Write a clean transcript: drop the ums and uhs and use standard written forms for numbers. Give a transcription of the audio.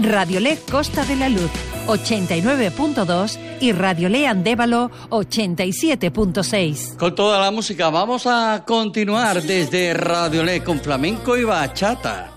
Radiolé Costa de la Luz 89.2 y Radiolé Andévalo 87.6. Con toda la música vamos a continuar desde Radiolé con flamenco y bachata.